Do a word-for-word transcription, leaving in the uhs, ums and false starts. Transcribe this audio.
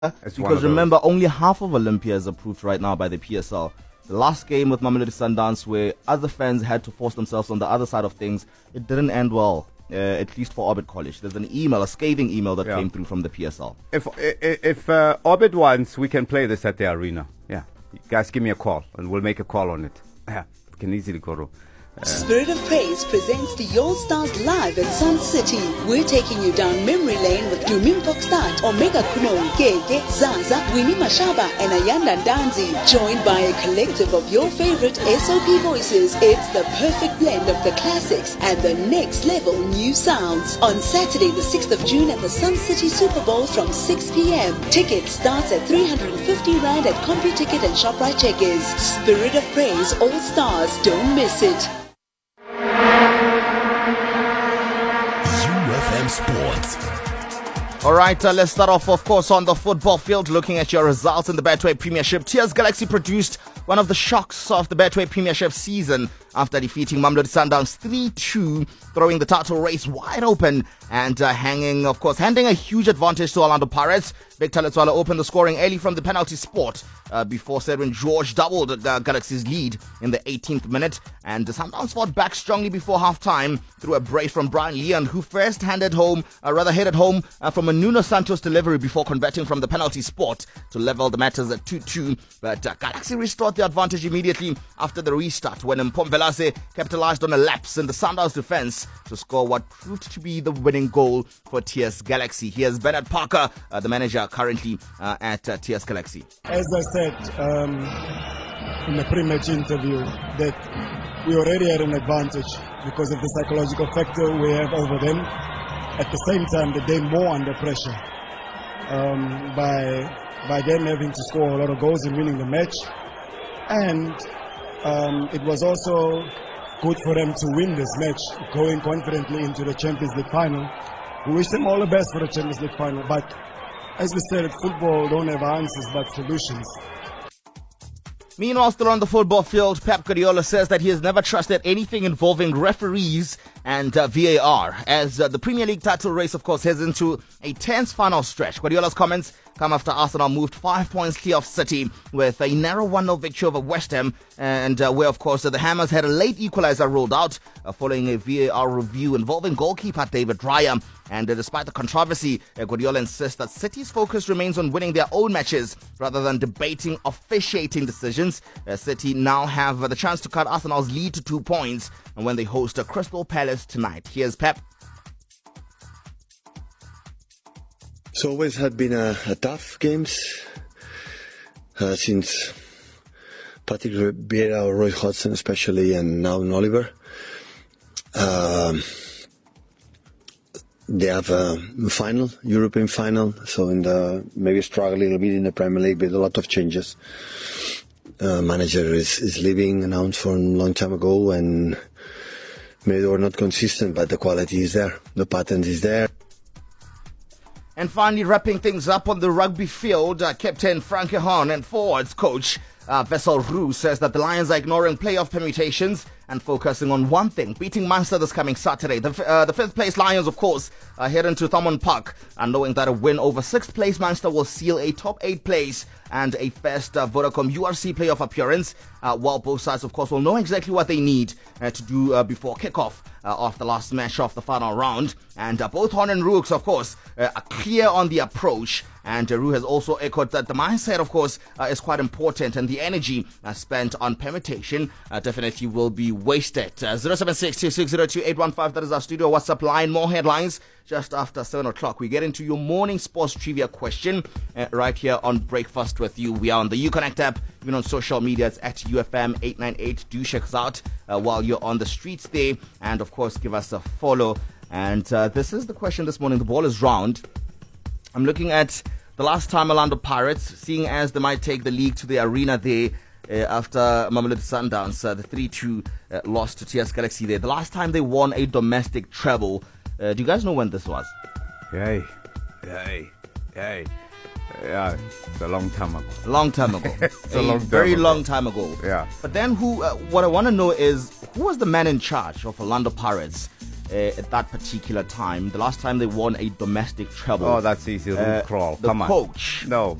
It's because remember, only half of Olympia is approved right now by the P S L. The last game with Mamelodi Sundowns, where other fans had to force themselves on the other side of things, it didn't end well, uh, at least for Orbit College. There's an email, a scathing email that yeah. came through from the P S L. If if, if uh, Orbit wants, we can play this at the arena. Yeah, you guys, give me a call, and we'll make a call on it. Yeah, we can easily go. Uh, Spirit of Praise presents the All Stars live in Sun City. We're taking you down memory lane with Duming Pokstad, Omega Kuno, Gege, Zaza, Winnie Mashaba, and Ayanda Danzi. Joined by a collective of your favorite S O P voices, it's the perfect blend of the classics and the next level new sounds. On Saturday, the sixth of June at the Sun City Super Bowl from six p.m. Tickets starts at three hundred fifty rand at CompuTicket and ShopRite Checkers. Spirit of Praise All Stars. Don't miss it. Sports. All right, uh, let's start off, of course, on the football field, looking at your results in the Betway Premiership. Tears Galaxy produced one of the shocks of the Betway Premiership season after defeating Mamelodi Sundowns three two, throwing the title race wide open and uh, hanging, of course, handing a huge advantage to Orlando Pirates. Victor Letswalo opened the scoring early from the penalty spot uh, before Cedric George doubled uh, Galaxy's lead in the eighteenth minute. And the Sundowns fought back strongly before half-time through a brace from Brian Leon, who first handed home, uh, rather headed home uh, from a Nuno Santos delivery before converting from the penalty spot to level the matters at two two. But uh, Galaxy restored the advantage immediately after the restart when Mpomvelase capitalized on a lapse in the Sundowns defense to score what proved to be the winning goal for T S Galaxy. Here's Bernard Parker, uh, the manager currently uh, at uh, T S Galaxy. As I said um, in the pre-match interview, that we already had an advantage because of the psychological factor we have over them. At the same time, they're more under pressure um, by by them having to score a lot of goals and winning the match. And um, it was also good for them to win this match, going confidently into the Champions League final. We wish them all the best for the Champions League final. But as we said, football don't have answers but solutions. Meanwhile, still on the football field, Pep Guardiola says that he has never trusted anything involving referees and uh, V A R. As uh, the Premier League title race, of course, heads into a tense final stretch. Guardiola's comments come after Arsenal moved five points clear of City with a narrow one nil victory over West Ham, and uh, where, of course, uh, the Hammers had a late equalizer ruled out uh, following a V A R review involving goalkeeper David Raya. And uh, despite the controversy, uh, Guardiola insists that City's focus remains on winning their own matches rather than debating officiating decisions. Uh, City now have uh, the chance to cut Arsenal's lead to two points and when they host a Crystal Palace tonight. Here's Pep. It's always had been a, a tough games uh, since Patrick Vieira or Roy Hodgson especially, and now Oliver. Um, They have a final, European final, so in the maybe struggle a little bit in the Premier League with a lot of changes. Uh, manager is, is leaving, announced for a long time ago, and maybe they were not consistent, but the quality is there, the pattern is there. And finally, wrapping things up on the rugby field, uh, Captain Frankie Hahn and forwards coach uh, Wessel Roux says that the Lions are ignoring playoff permutations and focusing on one thing, beating Munster this coming Saturday. The, uh, the fifth place Lions, of course, are heading to Thomond Park, and knowing that a win over sixth place Munster will seal a top eight place and a first uh, Vodacom U R C playoff appearance, uh, while both sides, of course, will know exactly what they need uh, to do uh, before kickoff uh, of the last match of the final round. And uh, both Horn and Roux, of course, uh, are clear on the approach. And uh, Roux has also echoed that the mindset, of course, uh, is quite important, and the energy uh, spent on permutation uh, definitely will be wasted. Uh, zero seven six two six zero two eight one five, that is our studio WhatsApp line. More headlines just after seven o'clock. We get into your morning sports trivia question uh, right here on Breakfast with You. We are on the Uconnect app, even on social media. It's at U F M eight nine eight. Do check us out uh, while you're on the streets there. And, of course, give us a follow. And uh, this is the question this morning. The ball is round. I'm looking at the last time Orlando Pirates, seeing as they might take the league to the arena there uh, after Mamelodi Sundowns, uh, the three two uh, loss to T S Galaxy there. The last time they won a domestic treble. Uh, do you guys know when this was? Yay, yay, yay. Yeah, it's a long time ago. A long time ago. it's a, a long very time long time ago. Yeah. But then who? Uh, what I want to know is, who was the man in charge of Orlando Pirates uh, at that particular time. The last time they won a domestic treble. Oh, that's easy. Root Uh, crawl. the Come on. coach No.